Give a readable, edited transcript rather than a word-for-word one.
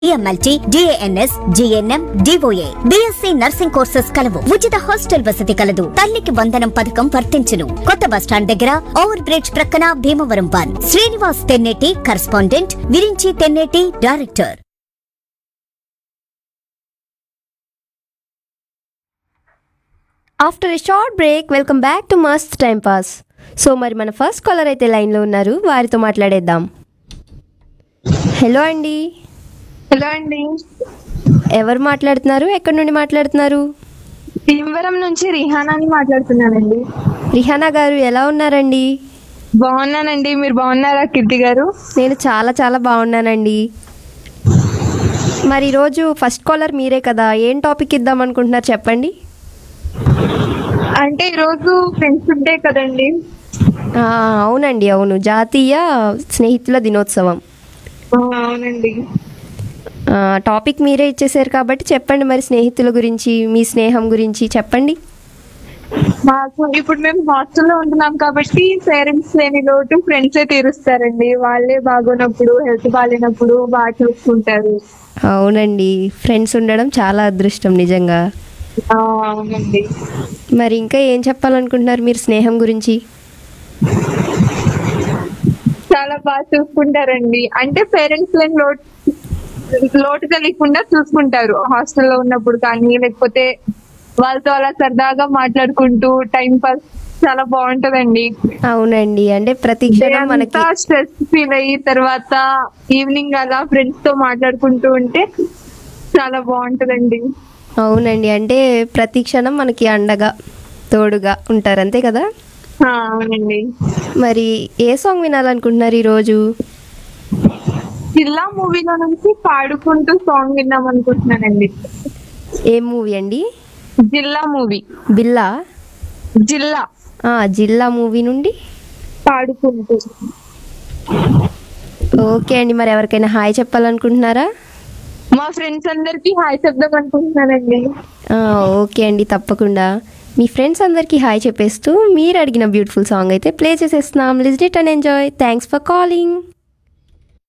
EMLT, DANS, GNM, DOA, BSc nursing courses కలవు. ఉచిత hostel వసతి కలదు. తల్లికి వందనం పథకం వర్తించును. కొత్త బస్టాండ్ దగ్గర ఓవర్ బ్రిడ్జ్ ప్రక్కన Bhimavaram 1. Srinivas Tenneti correspondent, Virinchi Tenneti director. After a short break welcome back to must time pass. So మరి మన ఫస్ట్ కాలర్ అయితే లైన్లో ఉన్నారు, వారితో మాట్లాడేద్దాం. హలో అండి. హలో అండి, ఎవరు మాట్లాడుతున్నారు? ఎక్కడి నుండి మాట్లాడుతున్నారు? భీమవరం నుంచి రిహానాని మాట్లాడుతున్నానండి. రిహానా గారు ఎలా ఉన్నారండి? బాగున్నానండి, మీరు బాగున్నారా కీర్తి గారు? నేను చాలా చాలా బాగున్నానండి. మరి ఈరోజు ఫస్ట్ కాలర్ మీరే కదా, ఏం టాపిక్ ఇద్దాం అనుకుంటున్నారు చెప్పండి. అంటే ఈరోజు ఫ్రెండ్షిప్ డే కదండి. అవునండి, అవును, జాతీయ స్నేహితుల దినోత్సవం. అవునండి. టాపిక్ మీరే ఇచ్చేసారు కాబట్టి చెప్పండి, మరి స్నేహితుల గురించి, మీ స్నేహం గురించి చెప్పండి. మాకు ఇప్పుడు మేము హాస్టల్లో ఉంటున్నాం కాబట్టి పేరెంట్స్ లేని లోటు ఫ్రెండ్సే తీరుస్తారండి. వాళ్ళే బాగున్నప్పుడు, హెల్త్ బాగాలేనప్పుడు బాగా చూసుకుంటారు. అవునండి, ఫ్రెండ్స్ ఉండడం చాలా అదృష్టం నిజంగా. అవునండి. మరి ఇంకా ఏం చెప్పాలనుకుంటున్నారు మీరు స్నేహం గురించి? చాలా బాగా చూసుకుంటారండి. అంటే పేరెంట్స్ లేని లోటు తెలియకుండా చూసుకుంటారు హాస్టల్లో ఉన్నప్పుడు కానీ, లేకపోతే వాళ్ళతో అలా సరదాగా మాట్లాడుకుంటూ టైం పాస్ చాలా బాగుంటదండి. అవునండి, అంటే ప్రతి క్షణం మనకి స్ట్రెస్ ఫీల్ అయ్యి తర్వాత ఈవినింగ్ అలా ఫ్రెండ్స్ తో మాట్లాడుకుంటూ ఉంటే చాలా బాగుంటదండి. అవునండి, అంటే ప్రతి క్షణం మనకి అండగా తోడుగా ఉంటారు, అంతే కదా. అవునండి. మరి ఏ సాంగ్ వినాలనుకుంటున్నారు ఈరోజు? జిల్లా మూవీలో నుంచి పాడుకుంటూ సాంగ్ విన్నాం అనుకుంటున్నానండి. ఏ మూవీ అండి? జిల్లా మూవీ. బిల్లా? జిల్లా. జిల్లా మూవీ నుండి పాడుకుంటూ. ఓకే అండి, మరి ఎవరికైనా హాయ్ చెప్పాలనుకుంటున్నారా? మా ఫ్రెండ్స్ అందరికి హాయ్ చెప్దాం అనుకుంటున్నానండి. ఓకే అండి, తప్పకుండా మీ ఫ్రెండ్స్ అందరికీ హాయ్ చెప్పేస్తూ మీరు అడిగిన బ్యూటిఫుల్ సాంగ్ అయితే ప్లే చేసేస్తున్నాం. Listen it and enjoy. Thanks for calling.